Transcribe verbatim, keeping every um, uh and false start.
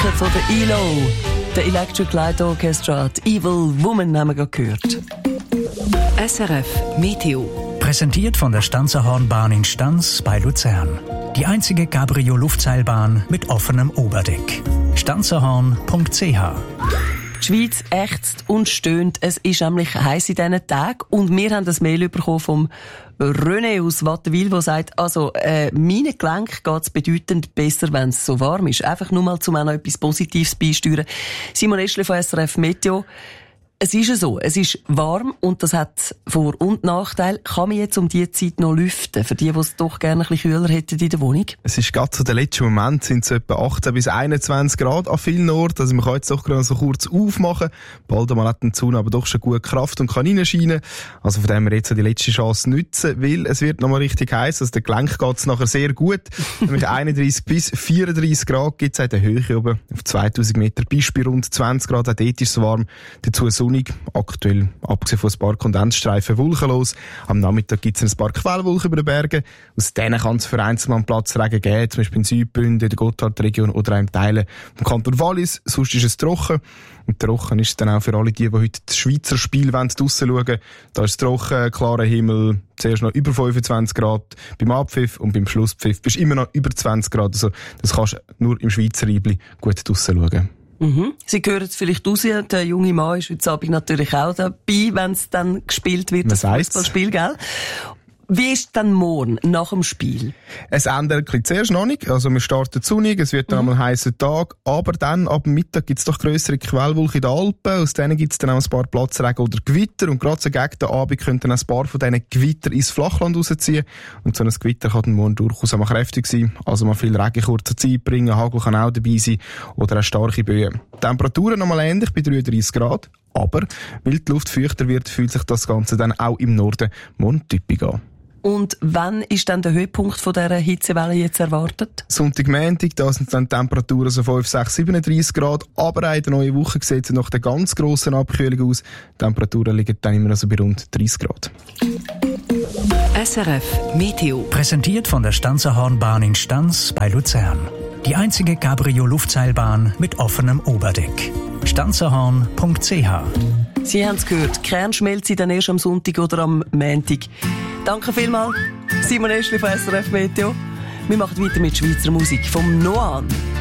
Stücke von der E L O. Der Electric Light Orchestra, die Evil Woman haben wir gerade gehört. S R F Meteo. Präsentiert von der Stanzerhornbahn in Stanz bei Luzern. Die einzige Cabrio-Luftseilbahn mit offenem Oberdeck. stanzerhorn punkt c h. Die Schweiz ächzt und stöhnt. Es ist nämlich heiß in diesen Tagen. Und wir haben das Mail bekommen vom René aus Wattenwil, der sagt, also, äh, meinen Gelenken geht's bedeutend besser, wenn es so warm ist. Einfach nur mal, um auch noch etwas Positives beisteuern. Simon Eschle von S R F Meteo. Es ist ja so, es ist warm und das hat Vor- und Nachteile. Kann man jetzt um diese Zeit noch lüften, für die, die es doch gerne ein bisschen kühler hätten in der Wohnung? Es ist gerade so der letzte Moment, sind es etwa achtzehn bis einundzwanzig Grad an vielen Orten. Also man kann jetzt doch gerade so kurz aufmachen. Bald einmal hat die Sonne aber doch schon gut Kraft und kann reinscheinen. Also von dem wir jetzt die letzte Chance nutzen, weil es wird nochmal richtig heiß. Also der Gelenk geht es nachher sehr gut. Nämlich einunddreißig bis vierunddreißig Grad gibt es in der Höhe oben auf zweitausend Meter bis bei rund zwanzig Grad. Auch dort ist es warm. Dazu sonnig. Aktuell, abgesehen von ein paar Kondensstreifen, wolkenlos. Am Nachmittag gibt es ein paar Quellwolken über den Bergen. Aus denen kann es für einzelnen Platz Regen geben, zum Beispiel in Südbünden, in der Gotthardregion oder auch in Teilen vom Kanton Wallis. Sonst ist es trocken. Und trocken ist es dann auch für alle die, die heute das Schweizer Spiel draussen schauen. Da ist es trocken, klarer Himmel, zuerst noch über fünfundzwanzig Grad beim Abpfiff und beim Schlusspfiff bist du immer noch über zwanzig Grad. Also das kannst du nur im Schweizer Reibli gut draussen schauen. Mhm. Sie hören es vielleicht raus, der junge Mann ist heute Abend natürlich auch dabei, wenn es dann gespielt wird, das Fußballspiel, gell? Wie ist dann morgen, nach dem Spiel? Es ändert sich zuerst noch nicht. Also wir starten sonnig, es wird dann mhm. einmal ein heißer Tag, aber dann ab Mittag gibt es doch grössere Quellwolken in den Alpen. Aus denen gibt es dann auch ein paar Platzregen oder Gewitter. Und gerade so gegen den Abend könnten ein paar von diesen Gewitter ins Flachland rausziehen. Und so ein Gewitter kann dann morgen durchaus auch mal kräftig sein. Also mal viel Regen kurzer Zeit bringen, Hagel kann auch dabei sein oder auch starke Böen. Temperaturen nochmal ähnlich bei dreiunddreißig Grad. Aber weil die Luft feuchter wird, fühlt sich das Ganze dann auch im Norden morgen typisch an. Und wann ist dann der Höhepunkt von dieser Hitzewelle jetzt erwartet? Sonntag, Montag, da sind dann Temperaturen so fünf, sechs, siebenunddreißig Grad. Aber auch in der neuen Woche sieht es nach der ganz grossen Abkühlung aus. Die Temperaturen liegen dann immer noch so bei rund dreißig Grad. S R F Meteo. Präsentiert von der Stanzerhornbahn in Stanz bei Luzern. Die einzige Cabrio-Luftseilbahn mit offenem Oberdeck. stanzerhorn punkt c h. Sie haben es gehört, Kernschmelze dann erst am Sonntag oder am Montag. Danke vielmals, Simon Eschli von S R F Meteo. Wir machen weiter mit Schweizer Musik vom Noan.